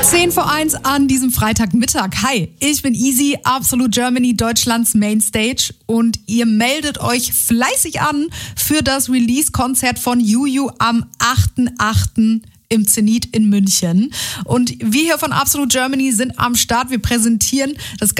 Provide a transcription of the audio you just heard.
10:10 an diesem Freitagmittag. Hi, ich bin Easy, Absolute Germany, Deutschlands Mainstage, und ihr meldet euch fleißig an für das Release-Konzert von Juju am 8.8. im Zenit in München. Und wir hier von Absolute Germany sind am Start. Wir präsentieren das